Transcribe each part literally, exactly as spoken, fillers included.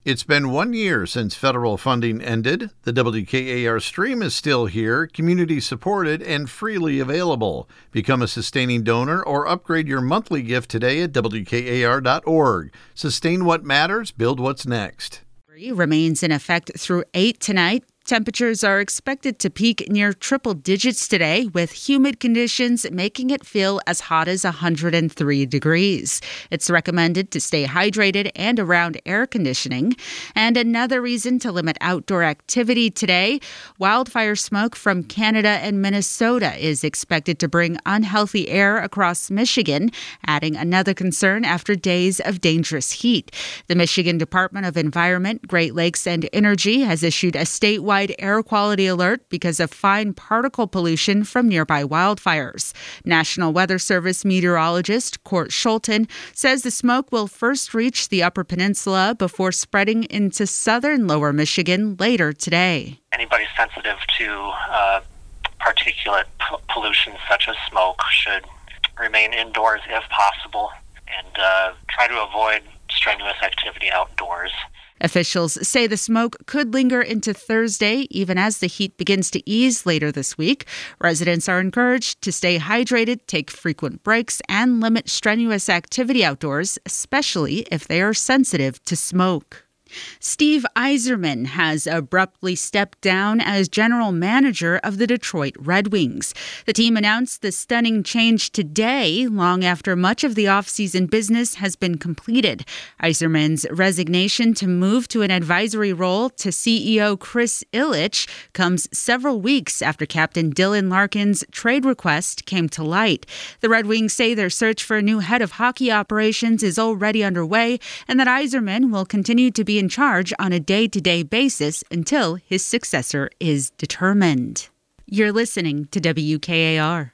It's been one year since federal funding ended. The W K A R stream is still here, community-supported, and freely available. Become a sustaining donor or upgrade your monthly gift today at W K A R dot org. Sustain what matters, build what's next. Remains in effect through eight tonight. Temperatures are expected to peak near triple digits today, with humid conditions making it feel as hot as one hundred three degrees. It's recommended to stay hydrated and around air conditioning. And another reason to limit outdoor activity today, wildfire smoke from Canada and Minnesota is expected to bring unhealthy air across Michigan, adding another concern after days of dangerous heat. The Michigan Department of Environment, Great Lakes and Energy has issued a statewide air quality alert because of fine particle pollution from nearby wildfires. National Weather Service meteorologist Court Schulten says the smoke will first reach the Upper Peninsula before spreading into southern Lower Michigan later today. Anybody sensitive to uh, particulate p- pollution such as smoke should remain indoors if possible and uh, try to avoid strenuous activity outdoors. Officials say the smoke could linger into Thursday, even as the heat begins to ease later this week. Residents are encouraged to stay hydrated, take frequent breaks, and limit strenuous activity outdoors, especially if they are sensitive to smoke. Steve Yzerman has abruptly stepped down as general manager of the Detroit Red Wings. The team announced the stunning change today, long after much of the offseason business has been completed. Yzerman's resignation to move to an advisory role to C E O Chris Ilitch comes several weeks after Captain Dylan Larkin's trade request came to light. The Red Wings say their search for a new head of hockey operations is already underway, and that Yzerman will continue to be in charge on a day-to-day basis until his successor is determined. You're listening to W K A R.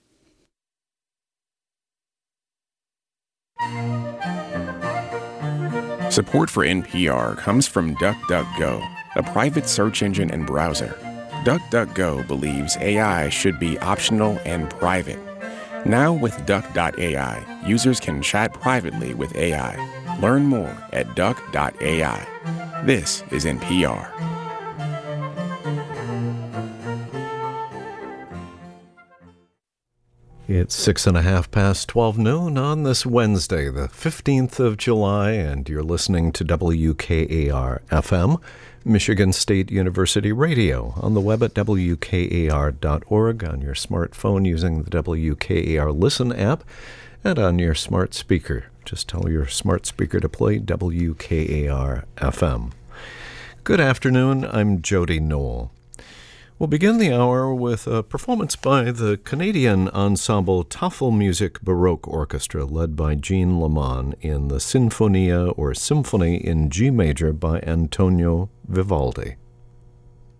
Support for N P R comes from DuckDuckGo, a private search engine and browser. DuckDuckGo believes A I should be optional and private. Now with Duck dot A I, users can chat privately with A I. Learn more at Duck dot A I. This is N P R. It's six and a half past twelve noon on this Wednesday, the fifteenth of July, and you're listening to W K A R F M, Michigan State University Radio, on the web at W K A R dot org, on your smartphone using the W K A R Listen app, and on your smart speaker. Just tell your smart speaker to play W K A R F M. Good afternoon, I'm Jody Knoll. We'll begin the hour with a performance by the Canadian ensemble Tafelmusik Baroque Orchestra, led by Jean Lamont, in the Sinfonia or Symphony in G major by Antonio Vivaldi.